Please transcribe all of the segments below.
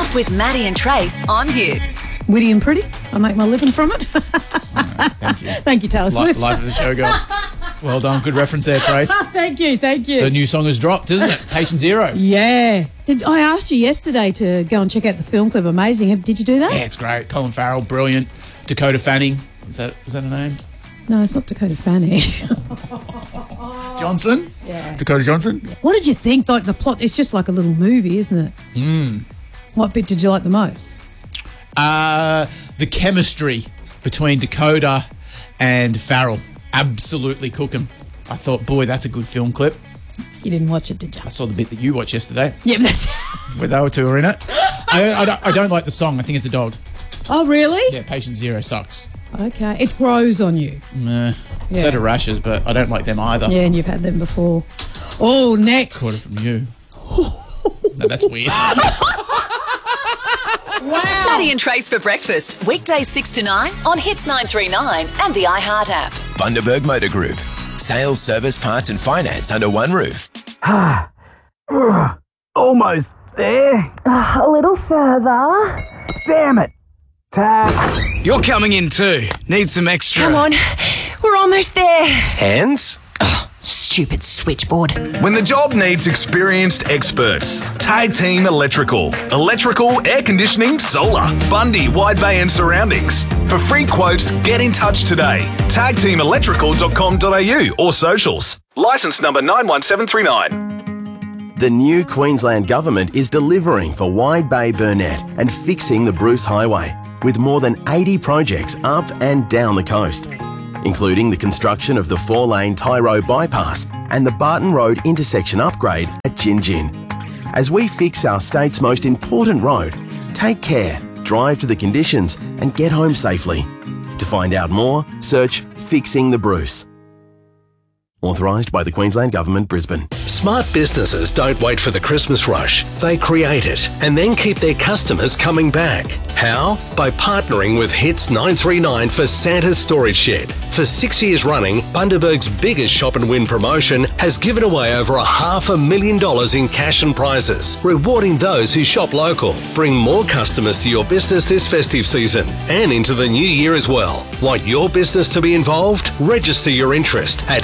Up with Maddie and Trace on Hits. Witty and pretty. I make my living from it. Thank you. Thank you, Taylor Swift. Life of the show girl. Well done. Good reference there, Trace. Thank you. The new song has dropped, isn't it? Patient Zero. Yeah. I asked you yesterday to go and check out the film clip. Amazing. Did you do that? Yeah, it's great. Colin Farrell, brilliant. Dakota Fanning. Is that a name? No, it's not Dakota Fanning. Johnson? Yeah. Dakota Johnson? What did you think? Like the plot, it's just like a little movie, isn't it? What bit did you like the most? The chemistry between Dakota and Farrell. Absolutely cooking. I thought, boy, that's a good film clip. You didn't watch it, did you? I saw the bit that you watched yesterday. Yeah, that's... where they were two are in it. I don't like the song. I think it's a dog. Oh, really? Yeah, Patient Zero sucks. Okay. It grows on you. So do rashes, but I don't like them either. Yeah, and you've had them before. Oh, next. Caught it from you. No, that's weird. Wow. Maddie and Trace for breakfast. Weekdays 6 to 9 on Hits 939 and the iHeart app. Bundaberg Motor Group. Sales, service, parts and finance under one roof. Almost there. A little further. Damn it. Tap. You're coming in too. Need some extra. Come on, we're almost there. Hands? Stupid switchboard. When the job needs experienced experts, Tag Team Electrical. Electrical, air conditioning, solar. Bundy, Wide Bay and surroundings. For free quotes, get in touch today. tagteamelectrical.com.au or socials. Licence number 91739. The new Queensland Government is delivering for Wide Bay Burnett and fixing the Bruce Highway, with more than 80 projects up and down the coast, including the construction of the 4-lane Tyro bypass and the Barton Road intersection upgrade at Gin Gin. As we fix our state's most important road, take care, drive to the conditions and get home safely. To find out more, search Fixing the Bruce. Authorised by the Queensland Government, Brisbane. Smart businesses don't wait for the Christmas rush. They create it and then keep their customers coming back. How? By partnering with Hits 939 for Santa's Storage Shed. For 6 years running, Bundaberg's biggest shop and win promotion has given away over $500,000 in cash and prizes, rewarding those who shop local. Bring more customers to your business this festive season and into the new year as well. Want your business to be involved? Register your interest at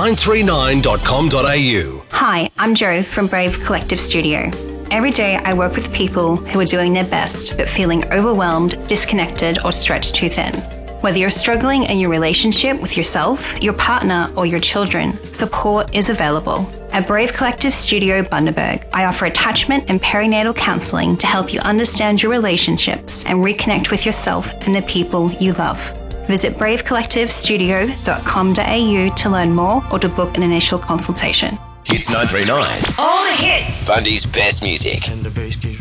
hits939.com.au. Hi, I'm Jo from Brave Collective Studio. Every day I work with people who are doing their best but feeling overwhelmed, disconnected or stretched too thin. Whether you're struggling in your relationship with yourself, your partner or your children, support is available. At Brave Collective Studio Bundaberg, I offer attachment and perinatal counselling to help you understand your relationships and reconnect with yourself and the people you love. Visit bravectivestudio.com.au to learn more or to book an initial consultation. Hits 939. All the hits. Bundy's best music. And the bass keeps